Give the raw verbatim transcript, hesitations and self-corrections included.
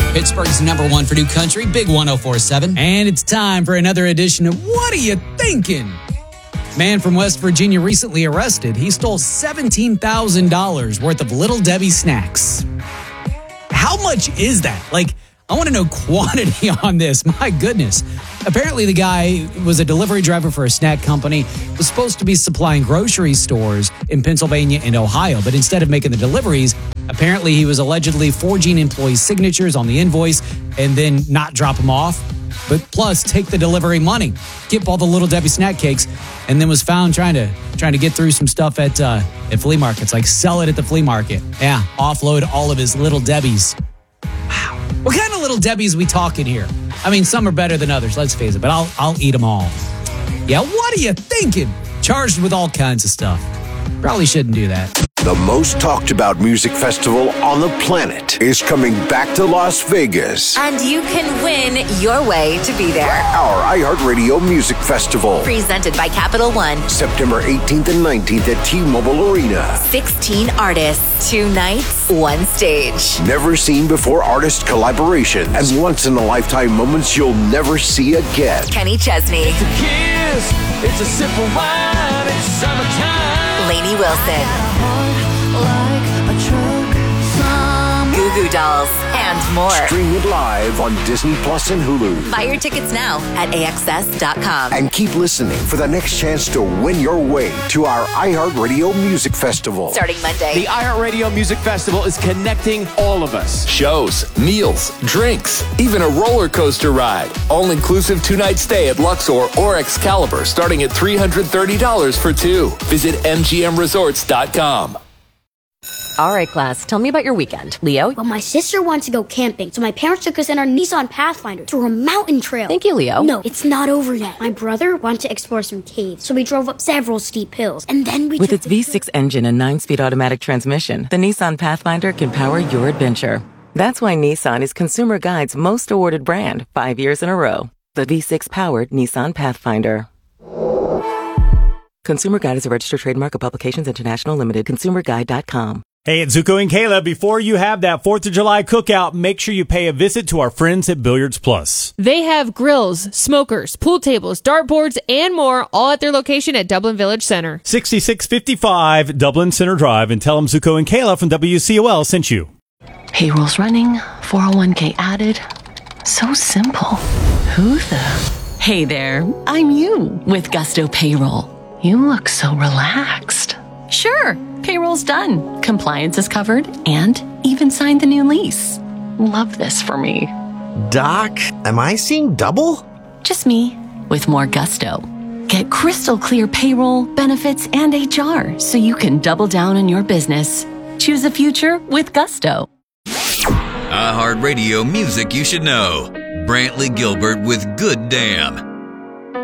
Pittsburgh's number one for new country, Big one oh four point seven. And it's time for another edition of What Are You Thinking? Man from West Virginia recently arrested. He stole seventeen thousand dollars worth of Little Debbie snacks. How much is that? Like, I want to know quantity on this. My goodness. Apparently, the guy was a delivery driver for a snack company, was supposed to be supplying grocery stores in Pennsylvania and Ohio, but instead of making the deliveries, apparently he was allegedly forging employees' signatures on the invoice and then not drop them off, but plus take the delivery money, skip all the Little Debbie snack cakes, and then was found trying to trying to get through some stuff at uh, at flea markets, like sell it at the flea market. Yeah, offload all of his Little Debbies. Wow. What kind of Little Debbies we talking here? I mean, some are better than others, let's face it, but I'll I'll eat them all. Yeah, what are you thinking? Charged with all kinds of stuff. Probably shouldn't do that. The most talked about music festival on the planet is coming back to Las Vegas. And you can win your way to be there. Our iHeartRadio Music Festival. Presented by Capital One. September eighteenth and nineteenth at T-Mobile Arena. sixteen artists, two nights, one stage. Never seen before artist collaborations and once-in-a-lifetime moments you'll never see again. Kenny Chesney. It's a kiss, it's a sip of wine, it's summertime. Lainey Wilson. Goo Goo Dolls, and more. Stream it live on Disney Plus and Hulu. Buy your tickets now at A X S dot com. And keep listening for the next chance to win your way to our iHeartRadio Music Festival. Starting Monday. The iHeartRadio Music Festival is connecting all of us. Shows, meals, drinks, even a roller coaster ride. All-inclusive two-night stay at Luxor or Excalibur starting at three hundred thirty dollars for two. Visit M G M resorts dot com. All right, class, tell me about your weekend. Leo? Well, my sister wants to go camping, so my parents took us in our Nissan Pathfinder through a mountain trail. Thank you, Leo. No, it's not over yet. My brother wanted to explore some caves, so we drove up several steep hills, and then we With its V six engine and nine-speed automatic transmission, the Nissan Pathfinder can power your adventure. That's why Nissan is Consumer Guide's most awarded brand five years in a row. The V six-powered Nissan Pathfinder. Consumer Guide is a registered trademark of Publications International Limited. consumer guide dot com. Hey, it's Zuko and Kayla. Before you have that fourth of July cookout, make sure you pay a visit to our friends at Billiards Plus. They have grills, smokers, pool tables, dartboards, and more, all at their location at Dublin Village Center. sixty-six fifty-five Dublin Center Drive, and tell them Zuko and Kayla from W C O L sent you. Payroll's running, four oh one k added. So simple. Who the? Hey there, I'm you with Gusto Payroll. You look so relaxed. Sure, payroll's done. Compliance is covered and even signed the new lease. Love this for me. Doc, am I seeing double? Just me with more gusto. Get crystal clear payroll, benefits, and H R so you can double down on your business. Choose a future with Gusto. iHeartRadio Music You Should Know. Brantley Gilbert with Good Damn.